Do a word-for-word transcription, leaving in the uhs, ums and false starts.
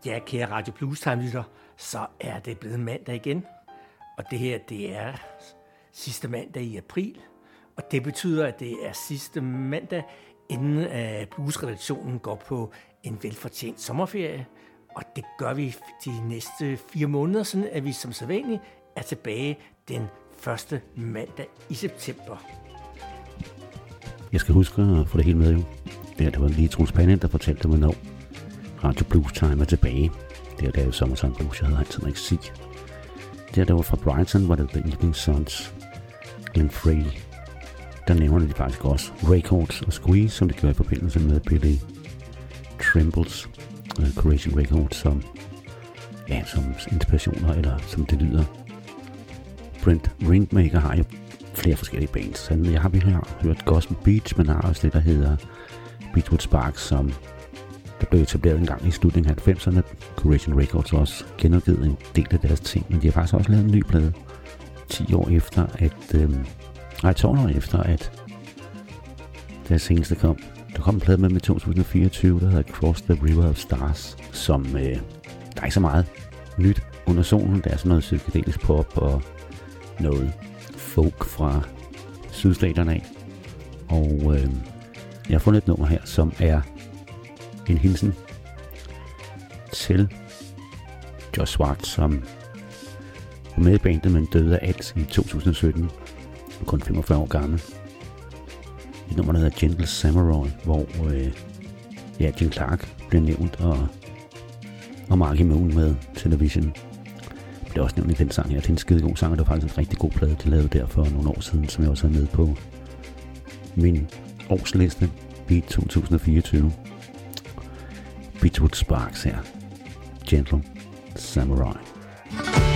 Ja, kære Radio Blues Time-lytter, så er det blevet mandag igen. Og det her, det er sidste mandag i april. Og det betyder, at det er sidste mandag, inden uh, bluesredaktionen går på en velfortjent sommerferie. Og det gør vi de næste fire måneder, sådan at vi som sædvanligt er tilbage den første mandag i september. Jeg skal huske at få det hele med jo. Det, det var lige Troels Panen, der fortalte mig, når Radio Blues Time er tilbage. Det er der jo Summertime Blues, jeg havde altid ikke sige. Det er der var fra Brighton, var det The Evening Suns, Glenn Frey. Der nævner de faktisk også Records og Squeeze, som det gjorde i forbindelse med Billy Trimble's uh, Creation Records, som, ja, som inspirationer, eller som det lyder. Brent Ringmaker har jo flere forskellige bands. Jeg har vi her hørt Gospel Beach, men har også det, der hedder Beachwood Sparks, som der blev etableret en gang i slutningen af halvfemserne. Creation Records også genudgivet en del af deres ting, men de har faktisk også lavet en ny plade ti år efter, at øhm, nej, tolv år efter, at deres seneste kom. Der kom en plade med med to tusind og fireogtyve, der hedder Cross the River of Stars, som øh, der er ikke så meget nyt under solen. Der er sådan noget psykedelisk pop og noget folk fra sydstaterne af. Og øh, jeg har fundet et nummer her, som er en hilsen til Josh Swart, som var med i bandet, men døde af AIDS i to tusind og sytten, kun femogfyrre år gammel. Et nummer, der hedder Gentle Samurai, hvor øh, ja, Jim Clark bliver nævnt, og, og Marky Moon med Television. Det er også nævnt i den sang her. Det er en skidegod sang, og det var faktisk en rigtig god plade, de lavede der for nogle år siden, som jeg også havde med på min årsliste, Beat to tusind og fireogtyve. Beachwood Sparks her. Gentle Samurai.